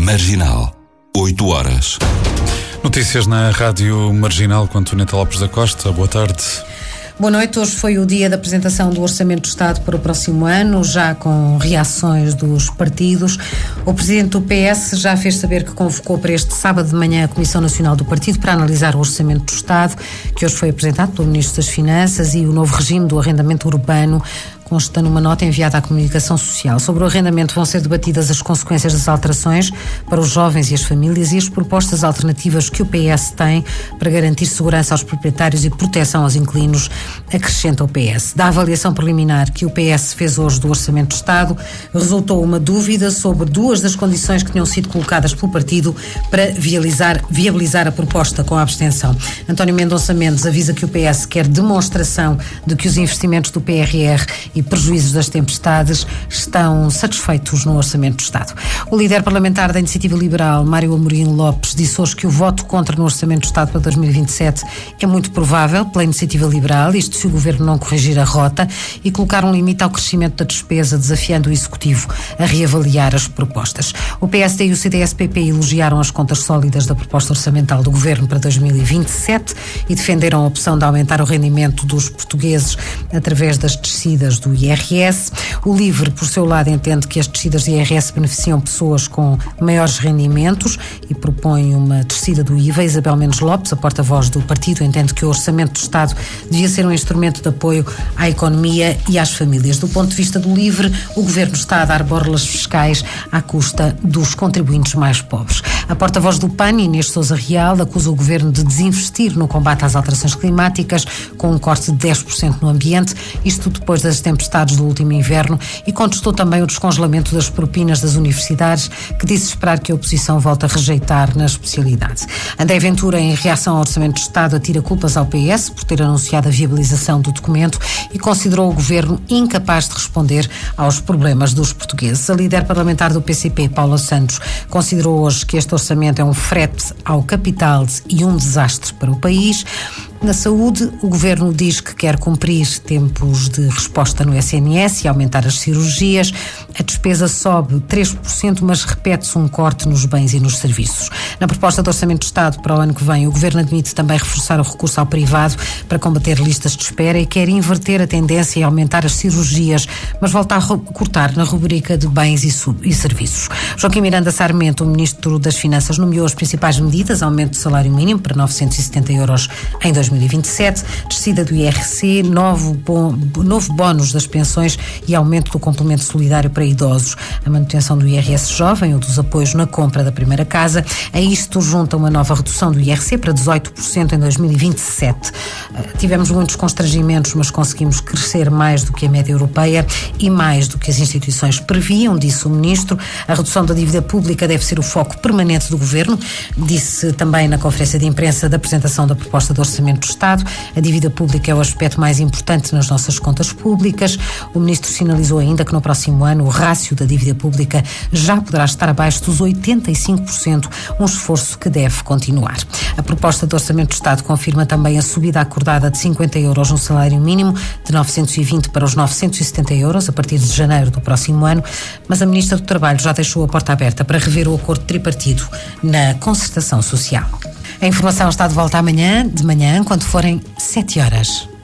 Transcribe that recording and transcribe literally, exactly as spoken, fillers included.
Marginal, oito horas. Notícias na Rádio Marginal com Antonieta Lopes da Costa. Boa tarde. Boa noite. Hoje foi o dia da apresentação do Orçamento do Estado para o próximo ano, já com reações dos partidos. O presidente do P S já fez saber que convocou para este sábado de manhã a Comissão Nacional do Partido para analisar o Orçamento do Estado, que hoje foi apresentado pelo Ministro das Finanças, e o novo regime do arrendamento urbano, consta numa nota enviada à Comunicação Social. Sobre o arrendamento vão ser debatidas as consequências das alterações para os jovens e as famílias e as propostas alternativas que o P S tem para garantir segurança aos proprietários e proteção aos inquilinos, acrescenta o P S. Da avaliação preliminar que o P S fez hoje do Orçamento do Estado, resultou uma dúvida sobre duas das condições que tinham sido colocadas pelo partido para viabilizar, viabilizar a proposta com a abstenção. António Mendonça Mendes avisa que o P S quer demonstração de que os investimentos do P R R e prejuízos das tempestades estão satisfeitos no Orçamento do Estado. O líder parlamentar da Iniciativa Liberal, Mário Amorim Lopes, disse hoje que o voto contra no Orçamento do Estado para dois mil e vinte e sete é muito provável pela Iniciativa Liberal, isto se o Governo não corrigir a rota e colocar um limite ao crescimento da despesa, desafiando o Executivo a reavaliar as propostas. O P S D e o C D S P P elogiaram as contas sólidas da proposta orçamental do Governo para dois mil e vinte e sete e defenderam a opção de aumentar o rendimento dos portugueses através das descidas do do I R S. O LIVRE, por seu lado, entende que as descidas de I R S beneficiam pessoas com maiores rendimentos e propõe uma descida do I V A. Isabel Mendes Lopes, a porta-voz do partido, entende que o Orçamento do Estado devia ser um instrumento de apoio à economia e às famílias. Do ponto de vista do LIVRE, o Governo está a dar borlas fiscais à custa dos contribuintes mais pobres. A porta-voz do P A N, Inês Sousa Real, acusa o Governo de desinvestir no combate às alterações climáticas, com um corte de dez por cento no ambiente, isto depois das tempestades do último inverno, e contestou também o descongelamento das propinas das universidades, que disse esperar que a oposição volte a rejeitar na especialidade. André Ventura, em reação ao Orçamento do Estado, atira culpas ao P S por ter anunciado a viabilização do documento e considerou o Governo incapaz de responder aos problemas dos portugueses. A líder parlamentar do P C P, Paula Santos, considerou hoje que este orçamento é um frete ao capital e um desastre para o país. Na saúde, o Governo diz que quer cumprir tempos de resposta no S N S e aumentar as cirurgias. A despesa sobe três por cento, mas repete-se um corte nos bens e nos serviços. Na proposta de Orçamento do Estado para o ano que vem, o Governo admite também reforçar o recurso ao privado para combater listas de espera e quer inverter a tendência e aumentar as cirurgias, mas volta a cortar na rubrica de bens e, sub- e serviços. Joaquim Miranda Sarmento, o Ministro das Finanças, nomeou as principais medidas: aumento do salário mínimo para novecentos e setenta euros em dois mil e vinte e sete, descida do I R C, novo, bom, novo bónus das pensões e aumento do complemento solidário para idosos, a manutenção do I R S jovem ou dos apoios na compra da primeira casa. A isto junta uma nova redução do I R C para dezoito por cento em dois mil e vinte e sete. Tivemos muitos constrangimentos, mas conseguimos crescer mais do que a média europeia e mais do que as instituições previam, disse o Ministro. A redução da dívida pública deve ser o foco permanente do Governo, disse também na conferência de imprensa da apresentação da proposta de Orçamento do Estado. A dívida pública é o aspecto mais importante nas nossas contas públicas. O Ministro sinalizou ainda que no próximo ano o rácio da dívida pública já poderá estar abaixo dos oitenta e cinco por cento, um esforço que deve continuar. A proposta do Orçamento do Estado confirma também a subida acordada de cinquenta euros no salário mínimo, de novecentos e vinte para os novecentos e setenta euros a partir de janeiro do próximo ano, mas a Ministra do Trabalho já deixou a porta aberta para rever o acordo tripartido na concertação social. A informação está de volta amanhã, de manhã, quando forem sete horas.